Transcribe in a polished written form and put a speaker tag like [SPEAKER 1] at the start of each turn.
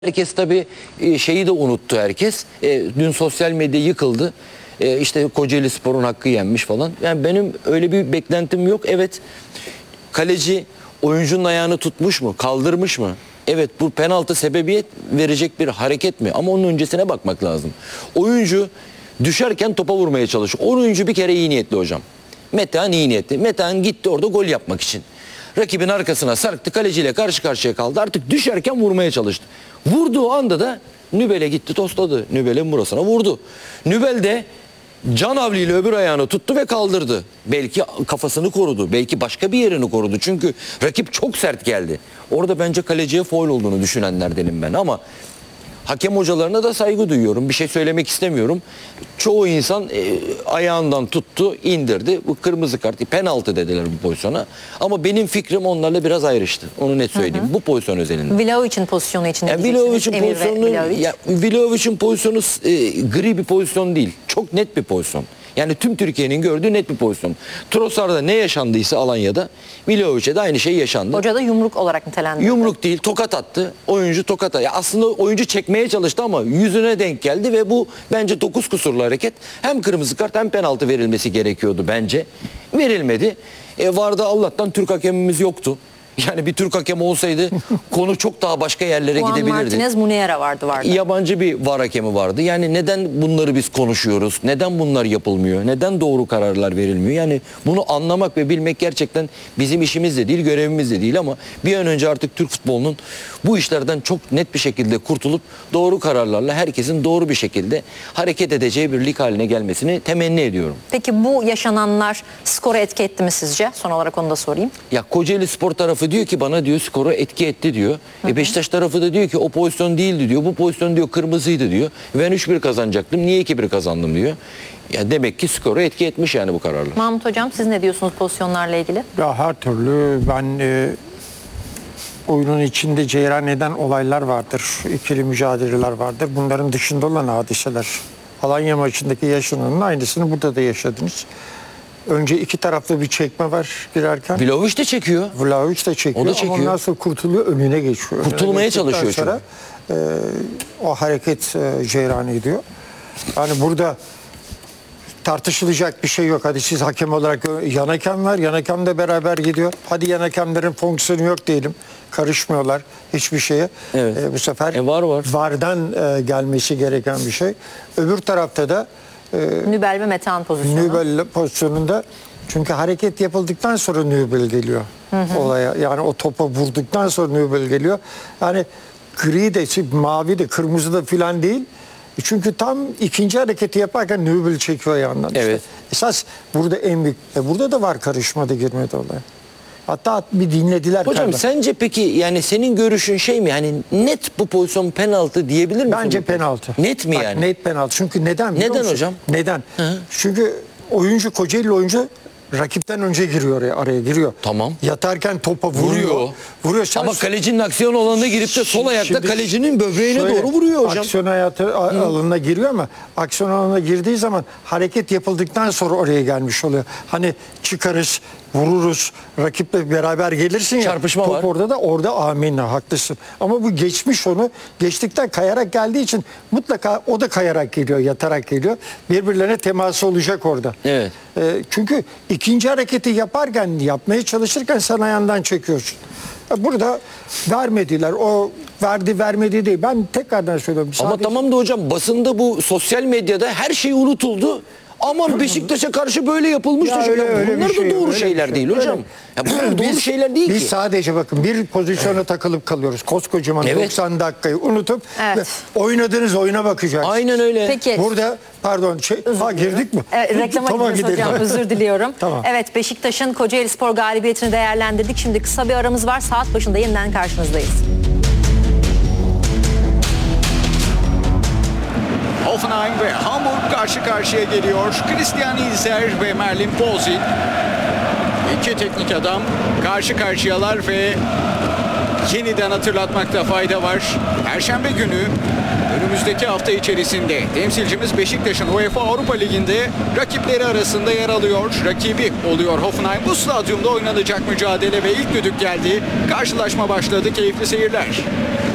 [SPEAKER 1] Herkes tabii şeyi de unuttu herkes. Dün sosyal medya yıkıldı. İşte Kocaelispor'un hakkı yenmiş falan. Yani benim öyle bir beklentim yok. Evet, kaleci oyuncunun ayağını tutmuş mu? Kaldırmış mı? Evet, bu penaltı sebebiyet verecek bir hareket mi? Ama onun öncesine bakmak lazım. Oyuncu düşerken topa vurmaya çalışıyor. Oyuncu bir kere iyi niyetli hocam. Metehan iyi niyetli. Metehan gitti orada gol yapmak için. Rakibin arkasına sarktı, kaleciyle karşı karşıya kaldı. Artık düşerken vurmaya çalıştı. Vurduğu anda da Nübel'e gitti, tosladı. Nübel'in burasına vurdu. Nübel de canavli ile öbür ayağını tuttu ve kaldırdı. Belki kafasını korudu, belki başka bir yerini korudu. Çünkü rakip çok sert geldi. Orada bence kaleciye faul olduğunu düşünenlerdenim ben ama hakem hocalarına da saygı duyuyorum. Bir şey söylemek istemiyorum. Çoğu insan ayağından tuttu, indirdi. Bu kırmızı kart, penaltı dediler bu pozisyona. Ama benim fikrim onlarla biraz ayrıştı. Onu net söyleyeyim. Bu pozisyon özelinde.
[SPEAKER 2] Vlahovic'in pozisyonu için ne
[SPEAKER 1] diyeceksiniz? Vlahovic'in pozisyonu gri bir pozisyon değil. Çok net bir pozisyon. Yani tüm Türkiye'nin gördüğü net bir pozisyon. Trossard'da ne yaşandıysa Alanya'da, Vlahovic'e de aynı şey yaşandı.
[SPEAKER 2] Hoca da yumruk olarak nitelendirdi.
[SPEAKER 1] Yumruk değil, tokat attı. Oyuncu tokat attı. Aslında oyuncu çekmeye çalıştı ama yüzüne denk geldi ve bu bence 9 kusurlu hareket. Hem kırmızı kart hem penaltı verilmesi gerekiyordu bence. Verilmedi. VAR'da Allah'tan Türk hakemimiz yoktu. Yani bir Türk hakemi olsaydı konu çok daha başka yerlere
[SPEAKER 2] Juan
[SPEAKER 1] gidebilirdi.
[SPEAKER 2] Martinez Muneera vardı.
[SPEAKER 1] Yabancı bir VAR hakemi vardı. Yani neden bunları biz konuşuyoruz? Neden bunlar yapılmıyor? Neden doğru kararlar verilmiyor? Yani bunu anlamak ve bilmek gerçekten bizim işimiz de değil, görevimiz de değil ama bir an önce artık Türk futbolunun bu işlerden çok net bir şekilde kurtulup doğru kararlarla herkesin doğru bir şekilde hareket edeceği bir lig haline gelmesini temenni ediyorum.
[SPEAKER 2] Peki bu yaşananlar skora etki etti mi sizce? Son olarak onu da sorayım.
[SPEAKER 1] Ya Kocaelispor tarafı diyor ki bana diyor skora etki etti diyor. Beşiktaş tarafı da diyor ki o pozisyon değildi diyor. Bu pozisyon diyor kırmızıydı diyor. Ben 3-1 kazanacaktım. Niye 2-1 kazandım diyor. Ya demek ki skora etki etmiş yani bu kararlar.
[SPEAKER 2] Mahmut Hocam siz ne diyorsunuz pozisyonlarla ilgili?
[SPEAKER 3] Ya her türlü ben oyunun içinde cereyan eden olaylar vardır. İkili mücadeleler vardır. Bunların dışında olan hadiseler. Alanya maçındaki yaşananın aynısını burada da yaşadınız. Önce iki taraflı bir çekme var girerken.
[SPEAKER 1] Vlahovic de çekiyor.
[SPEAKER 3] Vlahovic de çekiyor.
[SPEAKER 1] O da çekiyor.
[SPEAKER 3] Ama ondan sonra kurtuluyor, önüne geçiyor.
[SPEAKER 1] Kurtulmaya çalışıyor
[SPEAKER 3] sonra, o hareket cereyan ediyor. Yani burada tartışılacak bir şey yok. Hadi siz hakem olarak yan hakem var. Yan hakem de beraber gidiyor. Hadi yan hakemlerin fonksiyonu yok diyelim. Karışmıyorlar hiçbir şeye.
[SPEAKER 1] Evet.
[SPEAKER 3] Bu sefer
[SPEAKER 1] var.
[SPEAKER 3] VAR'dan gelmesi gereken bir şey. Öbür tarafta da
[SPEAKER 2] Nübel ve Metehan pozisyonu.
[SPEAKER 3] Nübel pozisyonunda çünkü hareket yapıldıktan sonra Nübel geliyor olaya. Yani o topa vurduktan sonra Nübel geliyor. Yani gri de mavi de kırmızı da filan değil. Çünkü tam ikinci hareketi yaparken Nübel çekiyor yandan.
[SPEAKER 1] Evet.
[SPEAKER 3] İşte. Esas burada en büyük. Burada da var karışmadı girmedi olaya. Hatta bir dinlediler.
[SPEAKER 1] Hocam sence peki yani senin görüşün şey mi? Yani net bu pozisyon penaltı diyebilir misin?
[SPEAKER 3] Bence penaltı.
[SPEAKER 1] Net mi yani?
[SPEAKER 3] Net penaltı. Çünkü neden biliyor
[SPEAKER 1] Neden
[SPEAKER 3] musun?
[SPEAKER 1] hocam?
[SPEAKER 3] Neden?
[SPEAKER 1] Hı.
[SPEAKER 3] Çünkü Kocaeli oyuncu rakipten önce giriyor araya giriyor.
[SPEAKER 1] Tamam.
[SPEAKER 3] Yatarken topa vuruyor.
[SPEAKER 1] Ama kalecinin aksiyon alanına girip de sol ayakta
[SPEAKER 3] Şimdi
[SPEAKER 1] kalecinin böbreğine doğru vuruyor hocam.
[SPEAKER 3] Aksiyon alanına giriyor ama aksiyon alanına girdiği zaman hareket yapıldıktan sonra oraya gelmiş oluyor. Hani çıkarız, vururuz, rakiple beraber gelirsin ya.
[SPEAKER 1] Çarpışma
[SPEAKER 3] top
[SPEAKER 1] var.
[SPEAKER 3] orada amenna haklısın. Ama bu geçmiş onu geçtikten kayarak geldiği için mutlaka o da kayarak geliyor, yatarak geliyor. Birbirlerine teması olacak orada.
[SPEAKER 1] Evet.
[SPEAKER 3] Çünkü ikinci hareketi yapmaya çalışırken sen ayağından çekiyorsun. Burada vermediler. O vermedi değil. Ben tekrardan söylüyorum.
[SPEAKER 1] Ama tamam da hocam basında bu sosyal medyada her şey unutuldu. Aman Beşiktaş'a karşı böyle yapılmıştı. Bunlar da doğru şeyler değil hocam. Ya bunlar doğru şeyler değil ki.
[SPEAKER 3] Biz sadece bakın bir pozisyona takılıp kalıyoruz. Koskocaman 90 dakikayı unutup oynadığınız oyuna bakacaksınız.
[SPEAKER 1] Aynen öyle.
[SPEAKER 2] Peki.
[SPEAKER 3] Burada pardon girdik mi?
[SPEAKER 2] Reklama gidiyoruz hocam, özür diliyorum.
[SPEAKER 3] Tamam.
[SPEAKER 2] Evet, Beşiktaş'ın Kocaelispor galibiyetini değerlendirdik. Şimdi kısa bir aramız var. Saat başında yeniden karşınızdayız.
[SPEAKER 4] Hoffenheim ve Hamburg karşı karşıya geliyor. Christian Ilzer ve Merlin Pozin. İki teknik adam karşı karşıyalar ve yeniden hatırlatmakta fayda var. Perşembe günü önümüzdeki hafta içerisinde temsilcimiz Beşiktaş'ın UEFA Avrupa Ligi'nde rakipleri arasında yer alıyor. Rakibi oluyor Hoffenheim. Bu stadyumda oynanacak mücadele ve ilk düdük geldi. Karşılaşma başladı. Keyifli seyirler.